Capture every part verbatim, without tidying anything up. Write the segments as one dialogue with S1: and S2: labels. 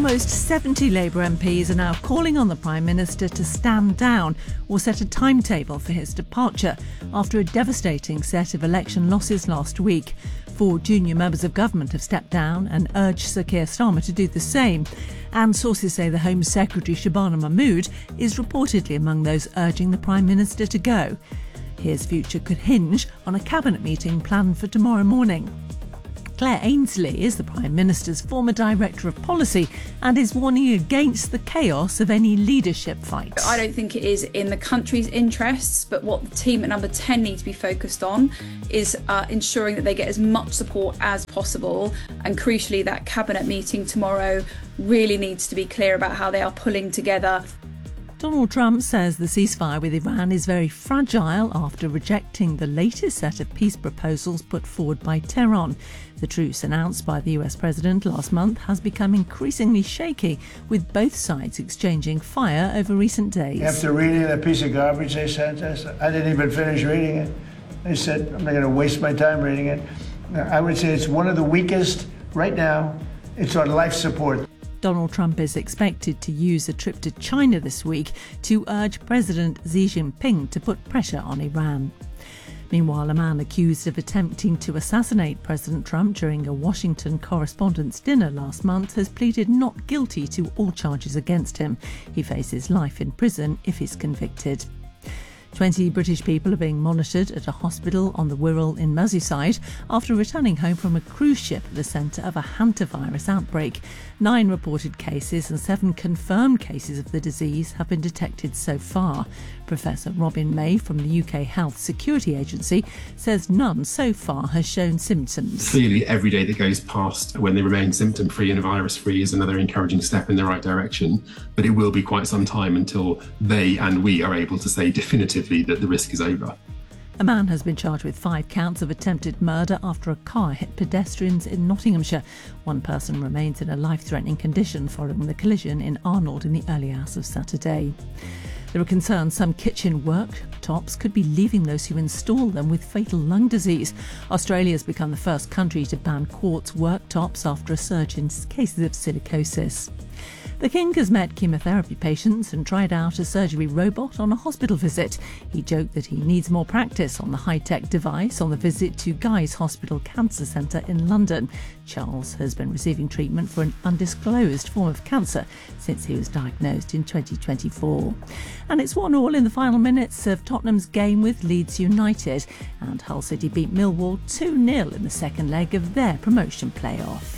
S1: Almost seventy Labour M Ps are now calling on the Prime Minister to stand down or set a timetable for his departure after a devastating set of election losses last week. Four junior members of government have stepped down and urged Sir Keir Starmer to do the same. And sources say the Home Secretary Shabana Mahmood is reportedly among those urging the Prime Minister to go. His future could hinge on a cabinet meeting planned for tomorrow morning. Claire Ainsley is the Prime Minister's former Director of Policy and is warning against the chaos of any leadership fight.
S2: I don't think it is in the country's interests, but what the team at Number ten need to be focused on is uh, ensuring that they get as much support as possible. And crucially, that cabinet meeting tomorrow really needs to be clear about how they are pulling together.
S1: Donald Trump says the ceasefire with Iran is very fragile after rejecting the latest set of peace proposals put forward by Tehran. The truce announced by the U S president last month has become increasingly shaky, with both sides exchanging fire over recent days.
S3: After reading that piece of garbage they sent us, I didn't even finish reading it. They said, I'm not going to waste my time reading it. I would say it's one of the weakest right now. It's on life support.
S1: Donald Trump is expected to use a trip to China this week to urge President Xi Jinping to put pressure on Iran. Meanwhile, a man accused of attempting to assassinate President Trump during a Washington Correspondents' Dinner last month has pleaded not guilty to all charges against him. He faces life in prison if he's convicted. twenty British people are being monitored at a hospital on the Wirral in Merseyside after returning home from a cruise ship at the centre of a hantavirus outbreak. Nine reported cases and seven confirmed cases of the disease have been detected so far. Professor Robin May from the U K Health Security Agency says none so far has shown symptoms.
S4: Clearly, every day that goes past when they remain symptom-free and virus-free is another encouraging step in the right direction, but it will be quite some time until they and we are able to say definitively that the risk is over.
S1: A man has been charged with five counts of attempted murder after a car hit pedestrians in Nottinghamshire. One person remains in a life-threatening condition following the collision in Arnold in the early hours of Saturday. There are concerns some kitchen worktops could be leaving those who install them with fatal lung disease. Australia has become the first country to ban quartz worktops after a surge in cases of silicosis. The King has met chemotherapy patients and tried out a surgery robot on a hospital visit. He joked that he needs more practice on the high-tech device on the visit to Guy's Hospital Cancer Centre in London. Charles has been receiving treatment for an undisclosed form of cancer since he was diagnosed in twenty twenty-four. And it's one all in the final minutes of Tottenham's game with Leeds United, and Hull City beat Millwall two nil in the second leg of their promotion playoff.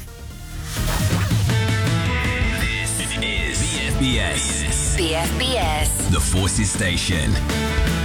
S5: B F B S. B F B S. The Forces Station.